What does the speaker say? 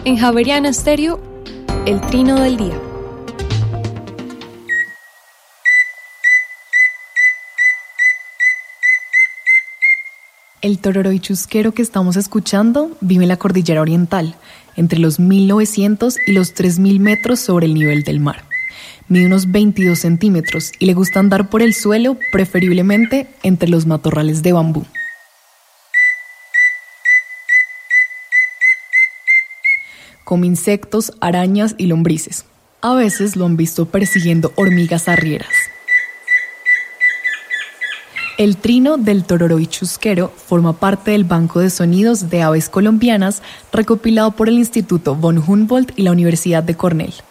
En Javeriana Stereo, el trino del día. El tororoi chusquero que estamos escuchando vive en la cordillera oriental, entre los 1900 y los 3000 metros sobre el nivel del mar. Mide unos 22 centímetros y le gusta andar por el suelo, preferiblemente entre los matorrales de bambú. Come insectos, arañas y lombrices. A veces lo han visto persiguiendo hormigas arrieras. El trino del tororoi chusquero forma parte del Banco de Sonidos de Aves Colombianas recopilado por el Instituto von Humboldt y la Universidad de Cornell.